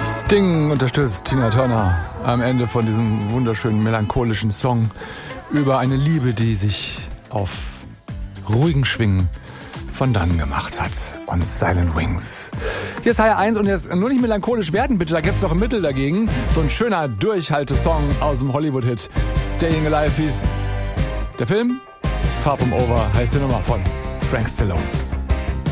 Sting unterstützt Tina Turner am Ende von diesem wunderschönen melancholischen Song über eine Liebe, die sich auf ruhigen Schwingen von dannen gemacht hat. Und Silent Wings. Hier ist HR1 und jetzt nur nicht melancholisch werden, bitte, da gibt's doch ein Mittel dagegen. So ein schöner Durchhaltesong aus dem Hollywood-Hit Staying Alive hieß der Film. Far From Over heißt die Nummer von Frank Stallone.